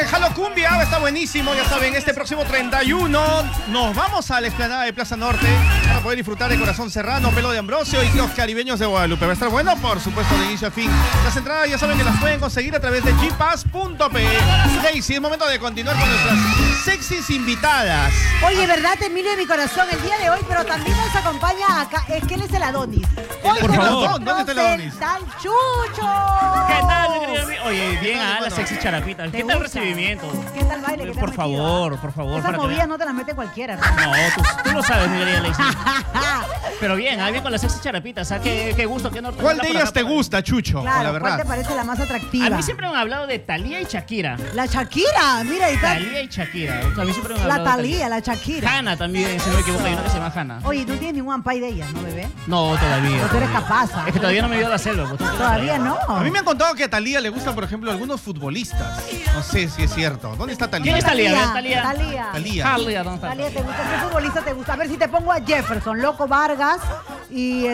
Jalo Cumbia, está buenísimo, ya saben, este próximo 31 nos vamos a la explanada de Plaza Norte para poder disfrutar de Corazón Serrano, Pelo de Ambrosio y los caribeños de Guadalupe. Va a estar bueno, por supuesto, de inicio a fin. Las entradas ya saben que las pueden conseguir a través de gpass.pe. Daisy, es momento de continuar con nuestras sexys invitadas. Oye, ¿verdad, Emilio de mi corazón? El día de hoy, pero también nos acompaña acá, es que él es el Adonis. Hoy Por favor, ¿dónde está el Adonis? ¡Tal Chucho! ¿Qué tal, mi querido amigo? Oye, bien, la sexy charapita. ¿Qué tal el recibimiento? ¿Qué tal baile? ¿Qué tal Por favor. Esas para movidas no te las mete cualquiera, ¿no? No, tú lo sabes, mi querida Lacey. Pero bien, bien con la sexy charapita. O sea, qué gusto, qué norte. ¿Cuál de ellas te gusta, Chucho? Claro, la ¿cuál verdad. te parece la más atractiva? A mí siempre me han hablado de Thalía y Shakira. La Shakira, mira, y tal. Thalía y Shakira. O sea, a mí siempre me han La hablado de Thalía, la Shakira. Hanna también, si no me equivoco, hay una que se llama Hanna. Oye, tú tienes ningún ampay de ella, ¿no, bebé? No, todavía. Pero tú eres capaz, ¿ah? Es que todavía no me dio la selva. Pues, Todavía no. A mí me han contado que a Thalía le gustan, por ejemplo, algunos futbolistas. No sé si es cierto. ¿Dónde está Thalía? ¿Quién es Thalía? A ver, Thalía. Thalía, ¿dónde está? Thalía, ¿te gusta? ¿Qué futbolista te gusta? A ver si te pongo a Jefferson, Loco Vargas y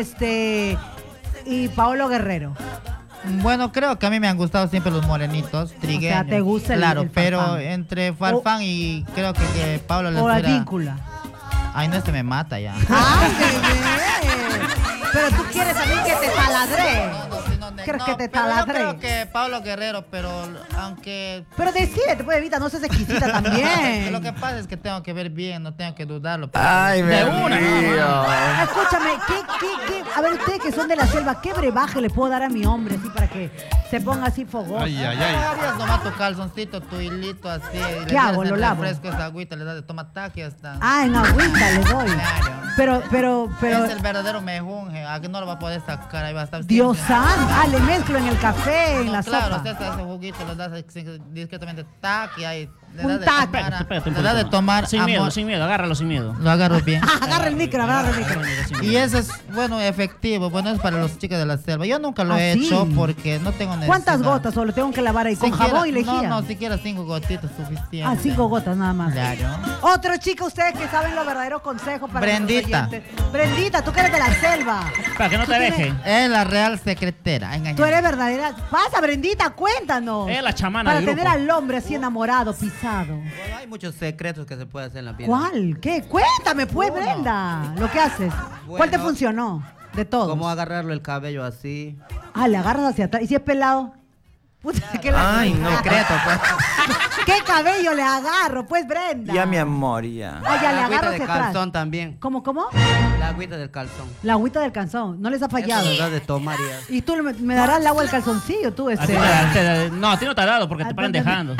y Paolo Guerrero. Bueno, creo que a mí me han gustado siempre los morenitos, trigueños. O sea, ¿te gusta el Claro, Farfán? pero entre Farfán y creo que Pablo les O la hubiera... víncula. Ay, no, me mata ya. ¡Ay, bebé! Pero tú quieres a mí que te taladré. ¿Quieres que te pero yo taladre? creo que Pablo Guerrero, pero aunque... Pero decídete, pues, Evita, no seas exquisita también. Lo que pasa es que tengo que ver bien, no tengo que dudarlo. Ay, De una, Escúchame, a ver, ustedes que son de la selva, ¿qué brebaje le puedo dar a mi hombre así para que se ponga así fogoso? Ay. Harías nomás tu calzoncito, tu hilito así. y ¿Qué hago? ¿Lo lavo? Refresco, esa agüita, le das de tomataque y ya está. Ah, en agüita le doy. Claro. Pero, Es el verdadero mejunje, a que no lo va a poder sacar, ahí va a estar Dios siempre. santo. Ah, le mezclo en el café, en la Claro, sopa. usted se hace juguito, le das discretamente tac y ahí le Un das de tac. tomar, Espérate un le das de poquito. tomar Sin miedo, amor. sin miedo, agárralo sin miedo. Lo agarro bien. Agarra el micro, agarra el micro. Y eso es, bueno, efectivo, bueno, es para los chicos de la selva. Yo nunca lo he ¿Ah, sí? hecho porque no tengo necesidad. ¿Cuántas gotas? ¿O lo tengo que lavar ahí con jabón y lejía? No, siquiera 5 gotitas suficiente. Ah, 5 gotas nada más. Claro. Otro chico, ustedes que saben los verdaderos consejos para Brendita. nuestros oyentes. Brendita, tú que eres de la selva. Para que no Tú te tienes- dejen. Es la real secretera. Engañada. Tú eres verdadera. Pasa, Brendita, cuéntanos. Es la chamana Para del tener grupo. al hombre así enamorado, pisado. Bueno, hay muchos secretos que se puede hacer en la vida. ¿Cuál? ¿Qué? Cuéntame, pues, Brenda. Lo que haces. ¿Cuál te Bueno. funcionó? De todos. Como agarrarlo el cabello así. Ah, le agarras hacia atrás. ¿Y si es pelado? Puta, ¿qué, Ay, no, secreto, pues. ¿Qué cabello le agarro, pues, Brenda? Ya, mi amor, ya. Ah, ya le La agüita agarro de hacia atrás. calzón también. ¿Cómo? La agüita del calzón. La agüita del calzón. No les ha fallado. Eso le das de tomar ya. Y tú me darás el agua del calzoncillo, tú, No, a ti no te ha dado porque te paran dejando.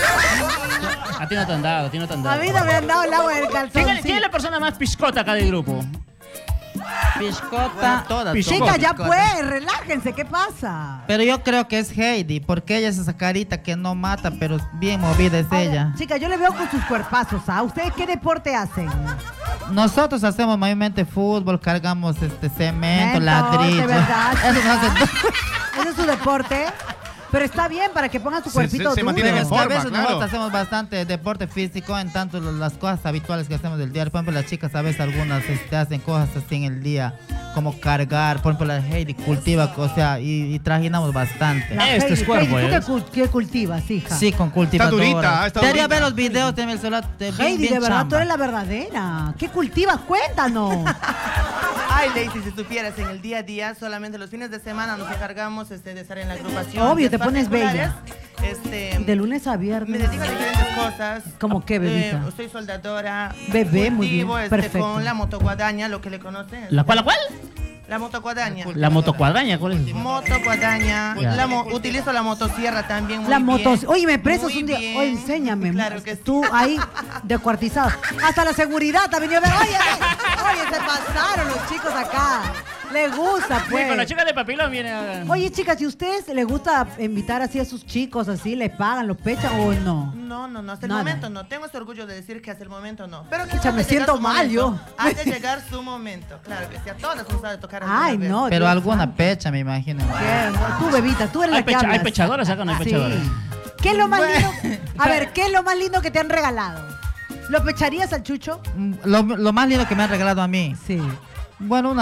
A ti no te han dado, a ti no te han A dado. mí no me han dado el agua del calzón. ¿Quién es la persona más piscota acá del grupo? Piscota. Bueno, todas. Chica, ya todas. pues, relájense, ¿qué pasa? Pero yo creo que es Heidi, porque ella es esa carita que no mata, pero bien movida es ella. Chica, yo le veo con sus cuerpazos, ¿ah? ¿Ustedes qué deporte hacen? Nosotros hacemos mayormente fútbol, cargamos cemento, Cemento, ladrillo. de verdad. Eso no hace ¿Ese es su deporte? Pero está bien para que pongan su cuerpito se duro. mantienen Pero en es que a forma, veces claro. nosotros hacemos bastante deporte físico en tanto las cosas habituales que hacemos del día. Por ejemplo, las chicas a veces algunas hacen cosas así en el día, como cargar. Por ejemplo, la Heidi cultiva, o sea, y trajinamos bastante. La Este es Heidi, cuerpo, Heidi, ¿eh? ¿tú qué cultivas, hija? Sí, con cultivadora. durita, está Debería durita. ver los videos, tiene el celular. Heidi, de verdad, tú eres la verdadera. ¿Qué cultivas? Cuéntanos. Ay, Lacey, si supieras, en el día a día, solamente los fines de semana nos encargamos de estar en la agrupación. Obvio, te Días pones particulares. De lunes a viernes. Me dedico a diferentes cosas. ¿Cómo qué, bebita? Soy soldadora. Bebé, muy bien, cultivo, perfecto. con la motoguadaña, lo que le conocen. ¿La cuál? La motoguadaña. La motocuadraña, ¿cuál es? Motoguadaña. Ya. Utilizo la motosierra también muy La bien. motos. Oye, me prestas Muy un día. bien. Oye, enséñame. Claro que sí. Tú ahí, descuartizado. Hasta la seguridad también. Yo veo, oye, se pasaron los chicos acá. Les gusta, Sí, pues. con la chica de papilón viene a... Oye, chicas, si a ustedes les gusta invitar así a sus chicos, así, les pagan, los pechan o no. No, hasta el Nada. momento no. Tengo ese orgullo de decir que hasta el momento no. Pero Pucha, quizás me siento mal yo. Ha de llegar su momento. Claro que sí, a todas nos sabe tocar Ay, alguna vez. no. Pero Dios alguna santo. pecha, me imagino. ¿Qué? Tú, bebita, tú eres la que hablas. ¿Hay pechadoras acá o no hay Sí. pechadoras? ¿Qué es lo más lindo? A ver, ¿qué es lo más lindo que te han regalado? ¿Lo pecharías al Chucho? Lo más lindo que me han regalado a mí. Sí. Bueno,